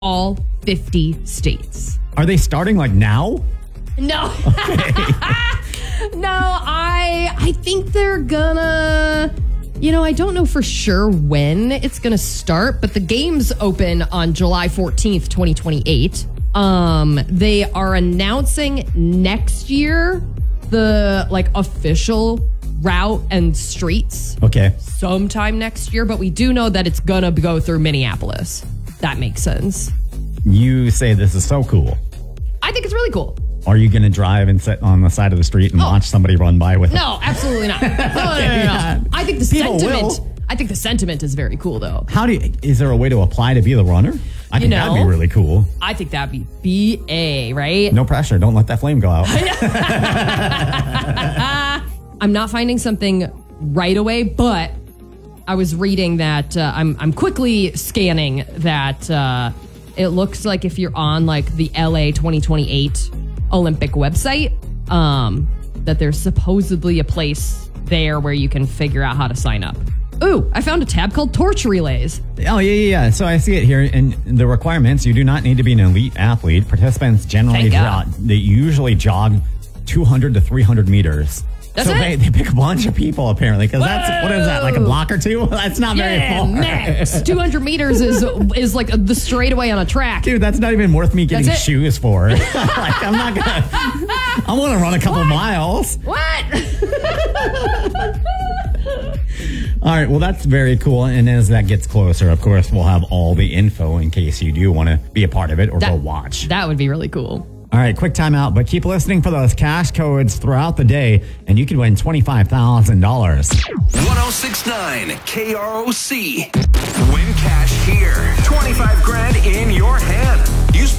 all 50 states. Are they starting like now? No. Okay. No, I think they're gonna... I don't know for sure when it's gonna start, but the games open on July 14th, 2028. They are announcing next year the official route and streets. Okay. Sometime next year, but we do know that it's gonna go through Minneapolis. That makes sense. You say this is so cool. I think it's really cool. Are you going to drive and sit on the side of the street and watch somebody run by with No, absolutely not. No. I think the People sentiment. will. I think the sentiment is very cool, though. Is there a way to apply to be the runner? I think that'd be really cool. I think that'd be BA, right? No pressure. Don't let that flame go out. I'm not finding something right away, but I was reading that I'm quickly scanning that it looks like if you're on the LA 2028 Olympic website, that there's supposedly a place there where you can figure out how to sign up. Ooh, I found a tab called Torch Relays. Oh, yeah. So I see it here. And the requirements, you do not need to be an elite athlete. Participants generally they usually jog 200 to 300 meters. That's so it? They pick a bunch of people, apparently, because what is that, like a block or two? That's not very far. Max. 200 meters is like the straightaway on a track. Dude, that's not even worth me getting shoes for. I'm not going to... I want to run a couple miles. What? All right, well, that's very cool. And as that gets closer, of course, we'll have all the info in case you do want to be a part of it or go watch. That would be really cool. All right, quick timeout, but keep listening for those cash codes throughout the day, and you could win $25,000. 1069 KROC. Win cash here. 25 grand in your